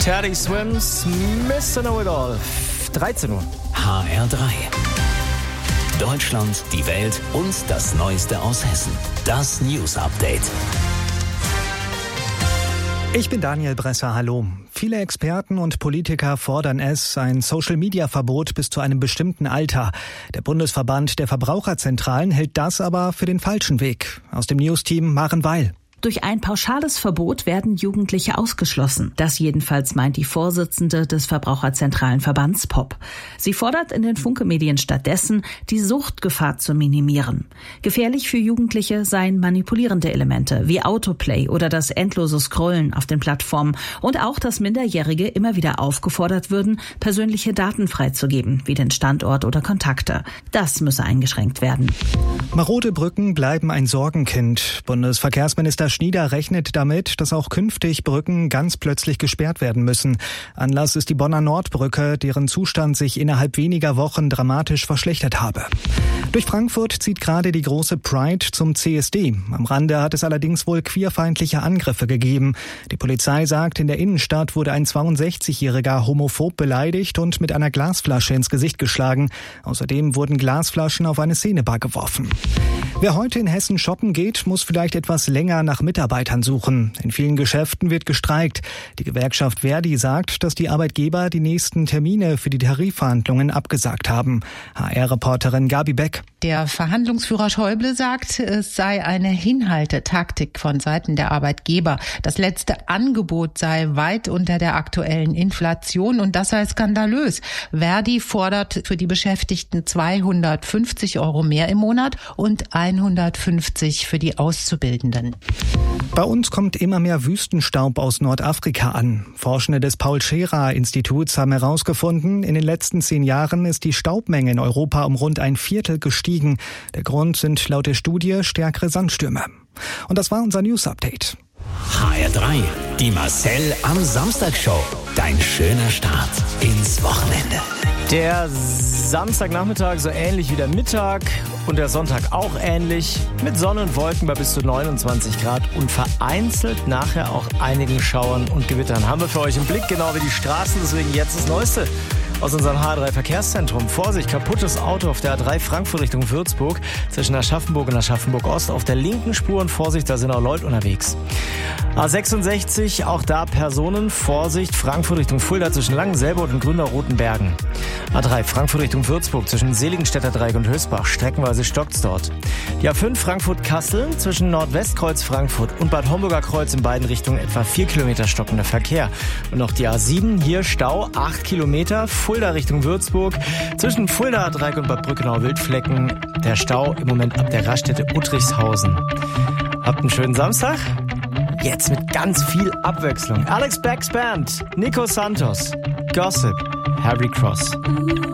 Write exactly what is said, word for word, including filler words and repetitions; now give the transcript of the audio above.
Teddy Swims, Mister Know-It-All. dreizehn Uhr. H R drei. Deutschland, die Welt und das Neueste aus Hessen. Das News Update. Ich bin Daniel Bresser, hallo. Viele Experten und Politiker fordern es, ein Social-Media-Verbot bis zu einem bestimmten Alter. Der Bundesverband der Verbraucherzentralen hält das aber für den falschen Weg. Aus dem News-Team Maren Weil. Durch ein pauschales Verbot werden Jugendliche ausgeschlossen. Das jedenfalls meint die Vorsitzende des Verbraucherzentralenverbands P O P. Sie fordert in den Funke-Medien stattdessen, die Suchtgefahr zu minimieren. Gefährlich für Jugendliche seien manipulierende Elemente wie Autoplay oder das endlose Scrollen auf den Plattformen und auch, dass Minderjährige immer wieder aufgefordert würden, persönliche Daten freizugeben, wie den Standort oder Kontakte. Das müsse eingeschränkt werden. Marode Brücken bleiben ein Sorgenkind. Bundesverkehrsminister Schnieder rechnet damit, dass auch künftig Brücken ganz plötzlich gesperrt werden müssen. Anlass ist die Bonner Nordbrücke, deren Zustand sich innerhalb weniger Wochen dramatisch verschlechtert habe. Durch Frankfurt zieht gerade die große Pride zum C S D. Am Rande hat es allerdings wohl queerfeindliche Angriffe gegeben. Die Polizei sagt, in der Innenstadt wurde ein zweiundsechzigjähriger homophob beleidigt und mit einer Glasflasche ins Gesicht geschlagen. Außerdem wurden Glasflaschen auf eine Szenebar geworfen. Wer heute in Hessen shoppen geht, muss vielleicht etwas länger nach Mitarbeitern suchen. In vielen Geschäften wird gestreikt. Die Gewerkschaft Verdi sagt, dass die Arbeitgeber die nächsten Termine für die Tarifverhandlungen abgesagt haben. H R-Reporterin Gabi Beck. Der Verhandlungsführer Schäuble sagt, es sei eine Hinhaltetaktik von Seiten der Arbeitgeber. Das letzte Angebot sei weit unter der aktuellen Inflation und das sei skandalös. Verdi fordert für die Beschäftigten zweihundertfünfzig Euro mehr im Monat und hundertfünfzig für die Auszubildenden. Bei uns kommt immer mehr Wüstenstaub aus Nordafrika an. Forschende des Paul-Scherrer-Instituts haben herausgefunden, in den letzten zehn Jahren ist die Staubmenge in Europa um rund ein Viertel gestiegen. Der Grund sind laut der Studie stärkere Sandstürme. Und das war unser News-Update. H R drei, die Marcel am Samstag-Show. Dein schöner Start ins Wochenende. Der Samstagnachmittag so ähnlich wie der Mittag und der Sonntag auch ähnlich. Mit Sonne und Wolken bei bis zu neunundzwanzig Grad und vereinzelt nachher auch einigen Schauern und Gewittern. Haben wir für euch im Blick, genau wie die Straßen, deswegen jetzt das Neueste aus unserem H R drei Verkehrszentrum. Vorsicht, kaputtes Auto auf der A drei Frankfurt Richtung Würzburg, zwischen Aschaffenburg und Aschaffenburg-Ost auf der linken Spur und Vorsicht, da sind auch Leute unterwegs. A sechsundsechzig, auch da Personen, Vorsicht, Frankfurt Richtung Fulda zwischen Langenselbold und Grünau-Rotenbergen. A drei Frankfurt Richtung Würzburg zwischen Seligenstädter Dreieck und Hösbach, streckenweise stockt's dort. Die A fünf Frankfurt-Kassel zwischen Nordwestkreuz Frankfurt und Bad Homburger Kreuz in beiden Richtungen etwa vier Kilometer stockender Verkehr. Und noch die A sieben, hier Stau, acht Kilometer, Fulda Richtung Würzburg, zwischen Fulda Dreieck und Bad Brückenau-Wildflecken, der Stau im Moment ab der Raststätte Uttrichshausen. Habt einen schönen Samstag. Jetzt mit ganz viel Abwechslung. Alex Becks Band, Nico Santos, Gossip, Harry Cross.